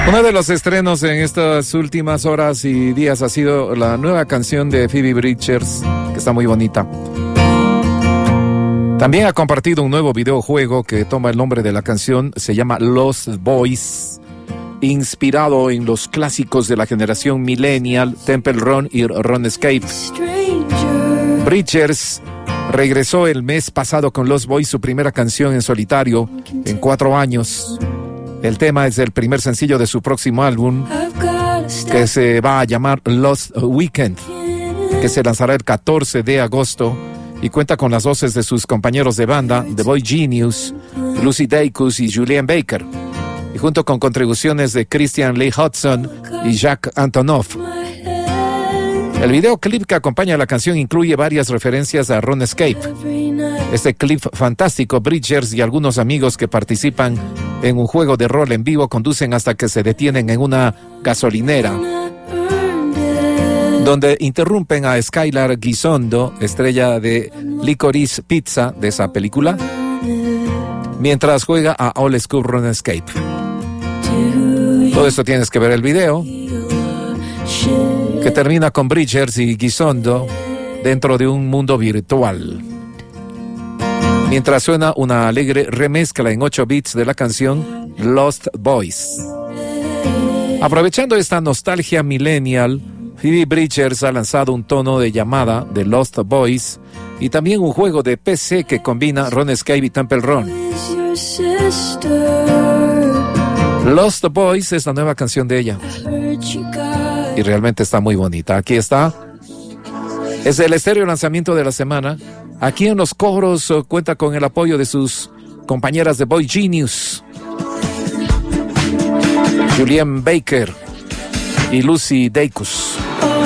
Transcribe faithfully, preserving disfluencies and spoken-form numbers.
Uno de los estrenos en estas últimas horas y días ha sido la nueva canción de Phoebe Bridgers, que está muy bonita. También ha compartido un nuevo videojuego que toma el nombre de la canción, se llama Lost Boys, inspirado en los clásicos de la generación millennial, Temple Run y RuneScape. Bridgers regresó el mes pasado con Lost Boys, su primera canción en solitario en cuatro años. El tema es el primer sencillo de su próximo álbum, que se va a llamar Lost Weekend, que se lanzará el catorce de agosto y cuenta con las voces de sus compañeros de banda, The Boy Genius, Lucy Dacus y Julian Baker, y junto con contribuciones de Christian Lee Hudson y Jack Antonoff. El videoclip que acompaña a la canción incluye varias referencias a RuneScape. Este clip fantástico, Bridgers y algunos amigos que participan en un juego de rol en vivo conducen hasta que se detienen en una gasolinera, donde interrumpen a Skylar Gisondo, estrella de Licorice Pizza de esa película, mientras juega a Old School RuneScape. Todo esto tienes que ver el video, que termina con Bridgers y Gisondo dentro de un mundo virtual, mientras suena una alegre remezcla en ocho bits de la canción Lost Boys. Aprovechando esta nostalgia millennial, Phoebe Bridgers ha lanzado un tono de llamada de Lost Boys y también un juego de P C que combina RuneScape y Temple Run. Lost Boys es la nueva canción de ella y realmente está muy bonita. Aquí está. Es el estéreo lanzamiento de la semana. Aquí en los coros uh, cuenta con el apoyo de sus compañeras de Boy Genius, Julian Baker y Lucy Dacus.